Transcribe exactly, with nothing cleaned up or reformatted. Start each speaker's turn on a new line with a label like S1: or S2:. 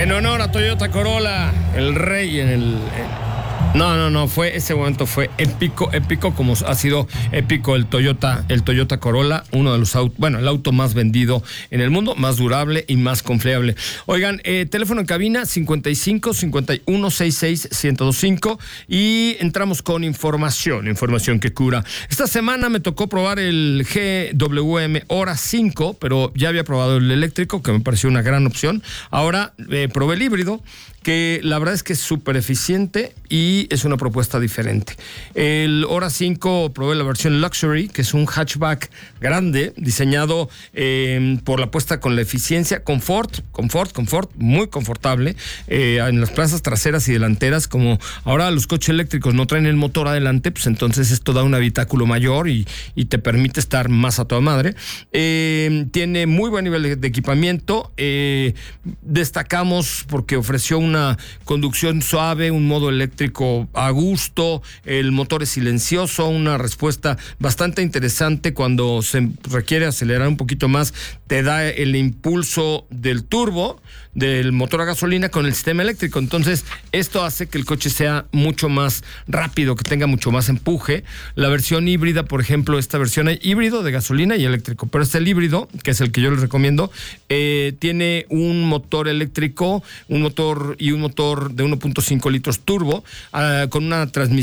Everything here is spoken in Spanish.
S1: En honor a Toyota Corolla, el rey en el... No, no, no, fue, ese momento fue épico, épico, como ha sido épico el Toyota, el Toyota Corolla, uno de los autos, bueno, el auto más vendido en el mundo, más durable y más confiable. Oigan, eh, teléfono en cabina cincuenta y cinco, cincuenta y uno, sesenta y seis, ciento veinticinco y entramos con información, información que cura. Esta semana me tocó probar el G W M Hora cinco, pero ya había probado el eléctrico, que me pareció una gran opción. Ahora eh, probé el híbrido, que la verdad es que es súper eficiente y es una propuesta diferente. El Hora cinco probé la versión Luxury, que es un hatchback grande, diseñado eh, por la apuesta con la eficiencia, confort, confort, confort, muy confortable, eh, en las plazas traseras y delanteras. Como ahora los coches eléctricos no traen el motor adelante, pues entonces esto da un habitáculo mayor y, y te permite estar más a toda madre. Eh, tiene muy buen nivel de, de equipamiento. Eh, destacamos porque ofreció una una conducción suave, un modo eléctrico a gusto, el motor es silencioso, una respuesta bastante interesante cuando se requiere acelerar un poquito más, te da el impulso del turbo, del motor a gasolina con el sistema eléctrico. Entonces, esto hace que el coche sea mucho más rápido, que tenga mucho más empuje. La versión híbrida, por ejemplo, esta versión hay híbrido de gasolina y eléctrico, pero este el híbrido, que es el que yo les recomiendo, eh, tiene un motor eléctrico, un motor y un motor de uno punto cinco litros turbo, uh, con una transmisión